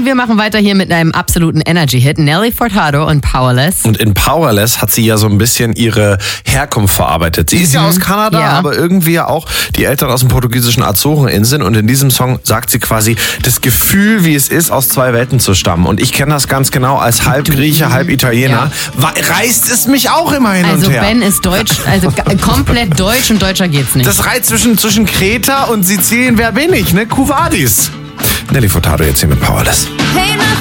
wir machen weiter hier mit einem absoluten Energy-Hit. Nelly Furtado und Powerless. Und in Powerless hat sie ja so ein bisschen ihre Herkunft verarbeitet. Sie ist ja aus Kanada, aber irgendwie ja auch die Eltern aus den portugiesischen Azoreninseln. Und in diesem Song sagt sie quasi das Gefühl, wie es ist, aus zwei Welten zu stammen. Und ich kenne das ganz genau als halb Grieche, halb Italiener. Reißt es mich auch immer hin und her. Also Ben ist deutsch, also komplett deutsch und deutscher geht's nicht. Das reiht zwischen Kreta und Sizilien, wer bin ich, ne? Kuh Vadis. Nelly Furtado jetzt hier mit Powerless. Hey,